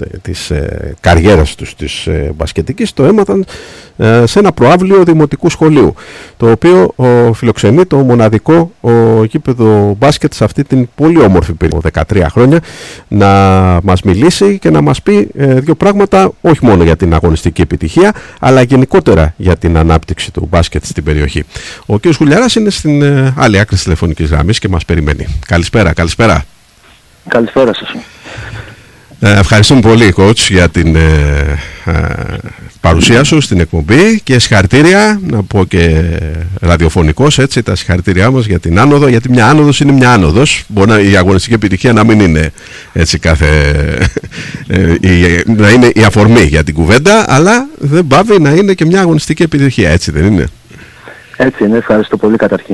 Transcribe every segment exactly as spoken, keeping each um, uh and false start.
της ε, καριέρας τους της ε, μπασκετικής, το έμαθαν ε, σε ένα προαύλιο δημοτικού σχολείου, το οποίο ο, φιλοξενεί το μοναδικό ο, γήπεδο μπάσκετ σε αυτή την πολύ όμορφη περίοδο, δεκατρία χρόνια, να μας μιλήσει και να μας πει ε, δύο πράγματα, όχι μόνο για την αγωνιστική επιτυχία, αλλά γενικότερα για την ανάπτυξη του μπάσκετ στην περιοχή. Ο κ. Γουλιαράς είναι στην ε, άλλη άκρη της τηλεφωνικής γραμμής και μας περιμένει. Καλησπέρα, καλησπέρα. Καλησπέρα σας. Ε, ευχαριστούμε πολύ, coach, για την ε, ε, παρουσία σου στην εκπομπή και συγχαρητήρια, να πω και ραδιοφωνικός, έτσι, τα συγχαρητήριά μας για την άνοδο, γιατί μια άνοδος είναι μια άνοδος. Μπορεί να, η αγωνιστική επιτυχία να μην είναι έτσι κάθε, ε, η, να είναι η αφορμή για την κουβέντα, αλλά δεν πάβει να είναι και μια αγωνιστική επιτυχία, έτσι δεν είναι? Έτσι είναι, ευχαριστώ πολύ καταρχήν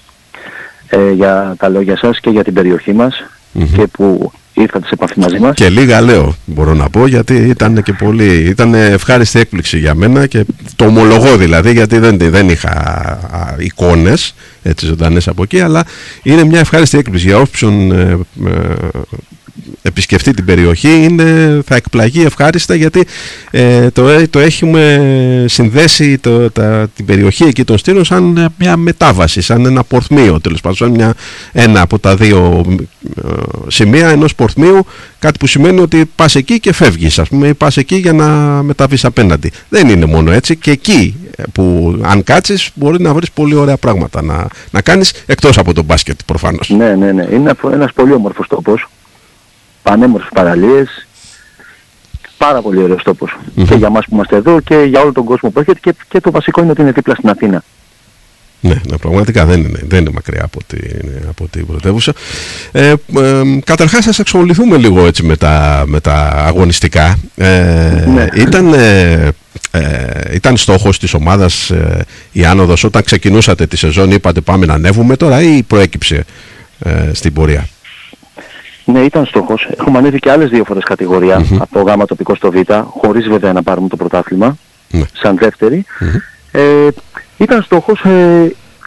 ε, για τα λόγια σας και για την περιοχή μας mm-hmm. και που ήρθατε σε επαφή μαζί μας. Και λίγα λέω, μπορώ να πω, γιατί ήταν και πολύ, ήταν ευχάριστη έκπληξη για μένα και το ομολογώ δηλαδή, γιατί δεν, δεν είχα α, εικόνες έτσι ζωντανές από εκεί, αλλά είναι μια ευχάριστη έκπληξη για όποιον ε, ε, επισκεφτεί την περιοχή, είναι, θα εκπλαγεί ευχάριστα, γιατί ε, το, το έχουμε συνδέσει το, τα, την περιοχή εκεί των Στήρων σαν μια μετάβαση, σαν ένα πορθμίο, τέλος πάντων, σαν μια, ένα από τα δύο ε, σημεία ενός πορθμίου, κάτι που σημαίνει ότι πας εκεί και φεύγεις, ας πούμε, ή πας εκεί για να μεταβείς απέναντι. Δεν είναι μόνο έτσι, και εκεί που αν κάτσεις μπορεί να βρεις πολύ ωραία πράγματα να, να κάνεις, εκτός από το μπάσκετ προφανώς. Ναι, ναι, ναι, είναι ένας πολύ όμορφος τόπος. Πανέμορφες παραλίες, πάρα πολύ ωραίος τόπος mm-hmm. και για μας που είμαστε εδώ και για όλο τον κόσμο που έρχεται, και, και το βασικό είναι ότι είναι δίπλα στην Αθήνα. Ναι, ναι, πραγματικά δεν είναι, δεν είναι μακριά από, τη, από την πρωτεύουσα. Ε, ε, καταρχάς ας ασχοληθούμε λίγο έτσι με τα, με τα αγωνιστικά. Ε, ναι. ήταν, ε, ε, ήταν στόχος της ομάδας ε, η άνοδος όταν ξεκινούσατε τη σεζόν? Είπατε πάμε να ανέβουμε τώρα, ή προέκυψε ε, στην πορεία? Ναι, ήταν στόχος. Έχουμε ανέβει και άλλες δύο φορές κατηγορία mm-hmm. από το Γ τοπικό στο Β, χωρίς βέβαια να πάρουμε το πρωτάθλημα, mm-hmm. σαν δεύτερη. Mm-hmm. Ε, ήταν στόχος ε,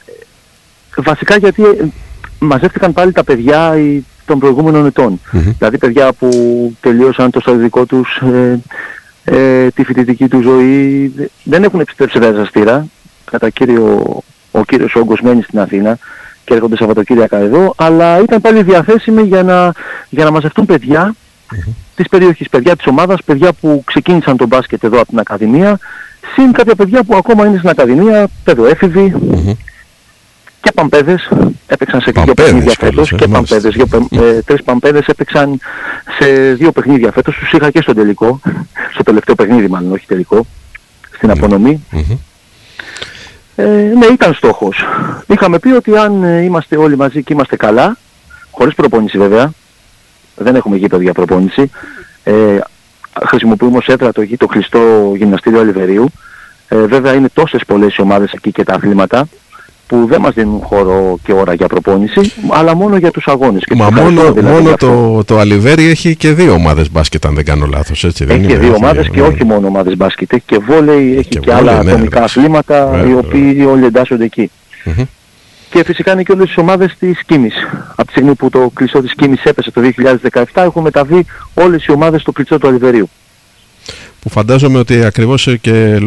βασικά γιατί ε, μαζεύτηκαν πάλι τα παιδιά ε, των προηγούμενων ετών. Mm-hmm. Δηλαδή παιδιά που τελείωσαν το στρατιωτικό τους, ε, ε, τη φοιτητική του ζωή, δεν έχουν επιστρέψει δραστήρα. Κατά κύριο, ο κύριος όγκος μένει στην Αθήνα και έρχονται Σαββατοκύριακα εδώ, αλλά ήταν πάλι διαθέσιμοι για να, για να μαζευτούν παιδιά mm-hmm. της περιοχής, παιδιά της ομάδας, παιδιά που ξεκίνησαν τον μπάσκετ εδώ από την Ακαδημία, συν κάποια παιδιά που ακόμα είναι στην Ακαδημία, παιδοέφηβοι mm-hmm. και παμπέδες, έπαιξαν σε δύο παιχνίδια φέτος, και παμπέδες, δύο, ε, τρεις παμπέδες έπαιξαν σε δύο παιχνίδια φέτος, τους είχα και στο τελικό, στο τελευταίο παιχνίδι μάλλον, όχι τελικό, στην απονομή. Mm-hmm. Ε, ναι, ήταν στόχος. Είχαμε πει ότι αν ε, είμαστε όλοι μαζί και είμαστε καλά, χωρίς προπόνηση βέβαια, δεν έχουμε γήπεδο για προπόνηση, ε, χρησιμοποιούμε ως έδρα το, το κλειστό γυμναστήριο Αλιβερίου. Ε, βέβαια είναι τόσες πολλές οι ομάδες εκεί και τα αθλήματα που δεν μας δίνουν χώρο και ώρα για προπόνηση, αλλά μόνο για τους αγώνες. Και Μα μόνο, δηλαδή μόνο το, το Αλιβέρι έχει και δύο ομάδες μπάσκετ, αν δεν κάνω λάθος, έτσι δεν έχει? Έχει και δύο έχει, ομάδες, ναι. και όχι μόνο ομάδες μπάσκετ, έχει και βόλεϊ, έχει και, και βόλεϊ, άλλα ναι, ατομικά ναι, αθλήματα, ναι, οι οποίοι ναι. όλοι εντάσσονται εκεί. Mm-hmm. Και φυσικά είναι και όλες τις ομάδες της Κίμης. Από τη στιγμή που το κλειστό της Κίμης έπεσε το δύο χιλιάδες δεκαεπτά, έχουν μεταβεί όλες οι ομάδες στο κλειστό του Αλιβερίου. Που φαντάζομαι ότι ακριβώς και